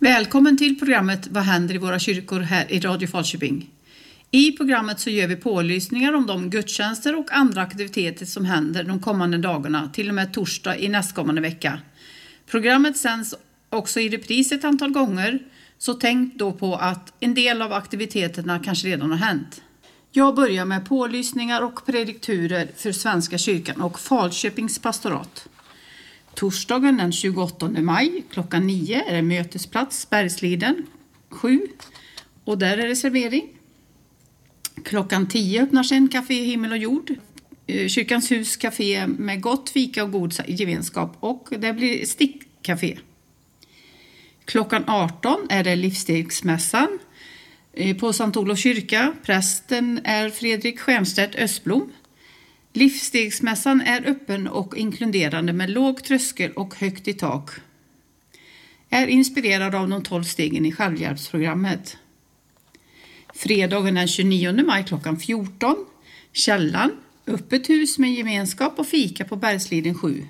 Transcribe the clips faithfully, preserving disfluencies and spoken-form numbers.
Välkommen till programmet Vad händer i våra kyrkor här i Radio Falköping. I programmet så gör vi pålysningar om de gudstjänster och andra aktiviteter som händer de kommande dagarna till och med torsdag i nästkommande vecka. Programmet sänds också i repris ett antal gånger, så tänk då på att en del av aktiviteterna kanske redan har hänt. Jag börjar med pålysningar och predikturer för Svenska kyrkan och Falköpings pastorat. Torsdagen den tjugoåttonde maj klockan nio är det mötesplats Bergsliden sju och där är det servering. Klockan tio öppnar sig en café Himmel och jord. Kyrkans hus café med gott fika och god gemenskap, och det blir stickcafé. Klockan arton är det livsstegsmässan på Sankt Olof kyrka. Prästen är Fredrik Stjernstedt Östblom. Livsstegsmässan är öppen och inkluderande med låg tröskel och högt i tak. Är inspirerad av de tolv stegen i självhjälpsprogrammet. Fredagen den tjugonionde maj klockan fjorton. Källan, öppet hus med gemenskap och fika på Bergsliden sju.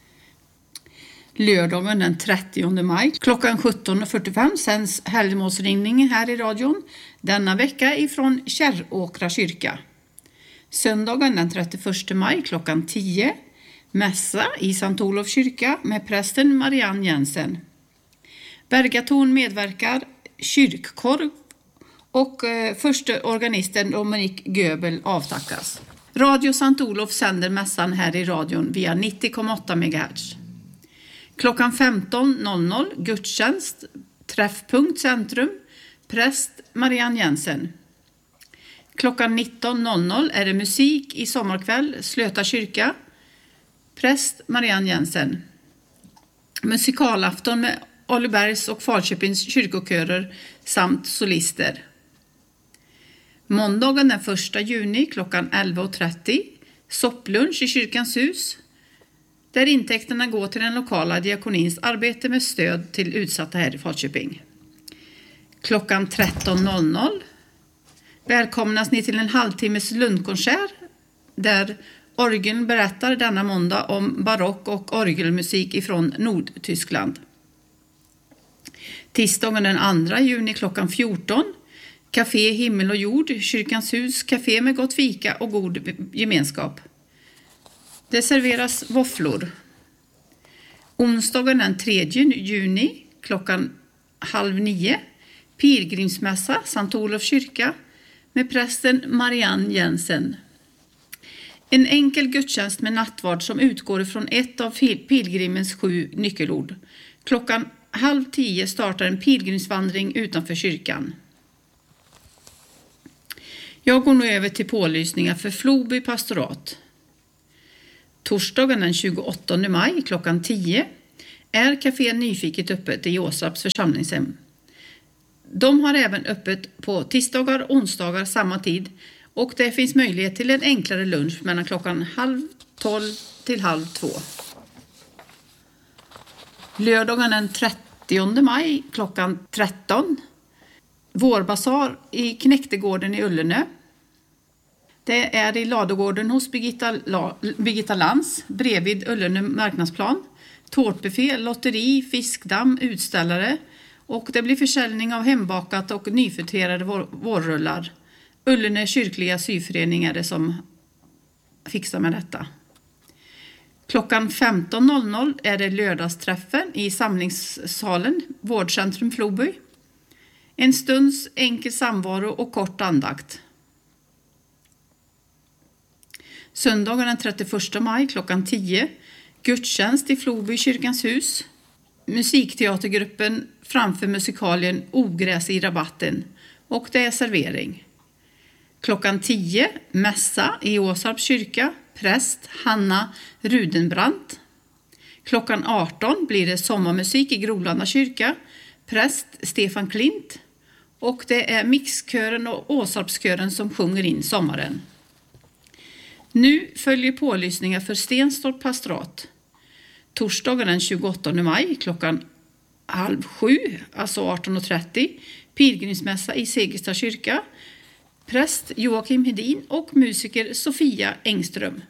Lördagen den trettionde maj klockan sjutton fyrtiofem sänds helgmålsringningen här i radion. Denna vecka ifrån Kärråkra kyrka. Söndagen den trettioförsta maj klockan tio. Mässa i Sankt Olof kyrka med prästen Marianne Jensen. Bergatorn medverkar, kyrkkorv och eh, första organisten Dominik Göbel avtackas. Radio Sankt Olof sänder mässan här i radion via nittio komma åtta megahertz. Klockan femton gudstjänst, träffpunkt centrum, präst Marianne Jensen. Klockan nitton är det musik i sommarkväll, Slöta kyrka, präst Marianne Jensen. Musikalafton med Olibergs och Falköpings kyrkokörer samt solister. Måndagen den första juni klockan elva trettio, sopplunch i kyrkans hus, där intäkterna går till den lokala diakonins arbete med stöd till utsatta här i Falköping. Klockan tretton välkomnas ni till en halvtimmes lundkonsert där orgeln berättar denna måndag om barock och orgelmusik ifrån Nordtyskland. Tisdagen den andra juni klockan fjorton, café Himmel och jord, kyrkans hus, café med gott fika och god gemenskap. Det serveras våfflor. Onsdagen den tredje juni klockan halv nio, pilgrimsmässa Sankt Olof kyrka med prästen Marianne Jensen. En enkel gudstjänst med nattvard som utgår från ett av pilgrimens sju nyckelord. Klockan halv tio startar en pilgrimsvandring utanför kyrkan. Jag går nu över till pålysningar för Floby pastorat. Torsdagen den tjugoåttonde maj klockan tio är café Nyfiket öppet i Åsarps församlingshem. De har även öppet på tisdagar och onsdagar samma tid, och det finns möjlighet till en enklare lunch mellan klockan halv tolv till halv två. Lördagen den trettionde maj klockan tretton. Vårbasar i Knäktegården i Ullene. Det är i ladugården hos Birgitta, La, Birgitta Lans bredvid Ullene marknadsplan. Tårtbuffé, lotteri, fiskdamm, utställare. Och det blir försäljning av hembakat och nyfriterade vår, vårrullar. Ullene kyrkliga syförening är det som fixar med detta. Klockan femton är det lördagsträffen i samlingssalen, Vårdcentrum Floby. En stunds enkel samvaro och kort andakt. Söndagen den trettioförsta maj klockan tio, gudstjänst i Floby kyrkans hus. Musikteatergruppen framför musikalien Ogräs i rabatten, och det är servering. Klockan tio, mässa i Åsarps kyrka, präst Hanna Rudenbrandt. Klockan arton blir det sommarmusik i Grolanda kyrka, präst Stefan Klint, och det är mixkören och Åsarpskören som sjunger in sommaren. Nu följer pålysningar för Stenstorp pastorat. Torsdagen den tjugoåttonde maj klockan halv sju, alltså arton trettio, pilgrimsmässa i Segersta kyrka, präst Joakim Hedin och musiker Sofia Engström.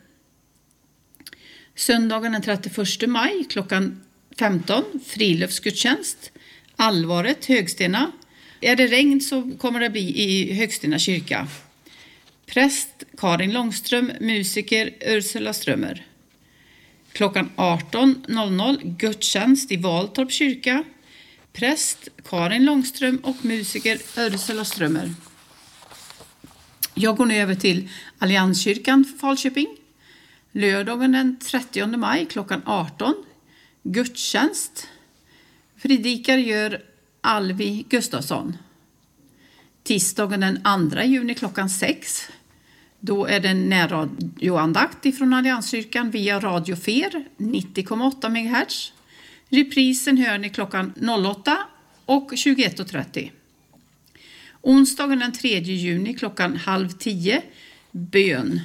Söndagen den trettioförsta maj klockan femton, friluftsgudstjänst, Allvaret, Högstena. Är det regn så kommer det bli i Högstena kyrka. Präst Karin Långström, musiker Ursula Strömmer. Klockan arton noll noll gudstjänst i Valtorp kyrka. Präst Karin Långström och musiker Ursula Strömmer. Jag går nu över till Allianskyrkan Falköping. Lördagen den trettionde maj klockan arton. Gudstjänst. Predikar gör Alvi Gustafsson. Tisdagen den andra juni klockan sex. Då är det en närradioandakt ifrån Allianskyrkan via Radio Fer nittio komma åtta megahertz. Reprisen hör ni klockan åtta och tjugoett och trettio. Onsdagen den tredje juni klockan halv tio. Bön.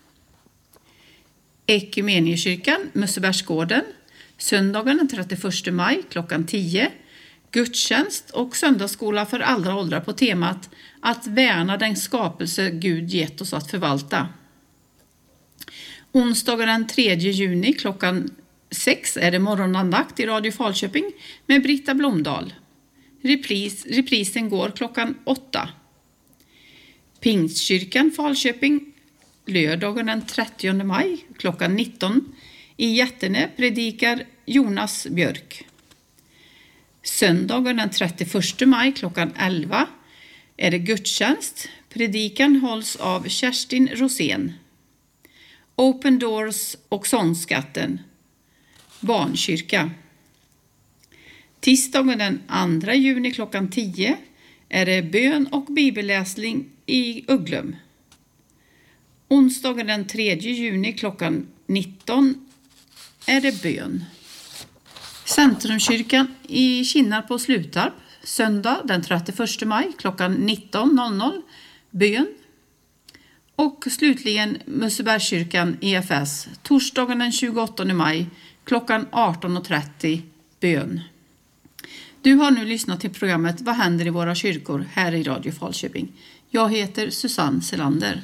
Ekumeniekyrkan Mussebergsgården. Söndagen den trettioförsta maj klockan tio. Gudstjänst och söndagsskola för alla åldrar på temat att värna den skapelse Gud gett oss att förvalta. Onsdagen den tredje juni klockan sex är det morgonandakt i Radio Falköping med Britta Blomdahl. Repris, reprisen går klockan åtta. Pingstkyrkan Falköping lördagen den trettionde maj klockan nitton. I Jättene predikar Jonas Björk. Söndagen den trettioförsta maj klockan elva är det gudstjänst. Predikan hålls av Kerstin Rosén. Open Doors och Sångskatten. Barnkyrka. Tisdagen den andra juni klockan tio är det bön och bibelläsning i Ugglum. Onsdagen den tredje juni klockan nitton är det bön. Centrumkyrkan i Kinnarp på Slutarp. Söndag den trettioförsta maj klockan nitton noll noll. Bön. Och slutligen Mussebergskyrkan E F S. Torsdagen den tjugoåttonde maj klockan arton och trettio. Bön. Du har nu lyssnat till programmet Vad händer i våra kyrkor här i Radio Falköping. Jag heter Susanne Selander.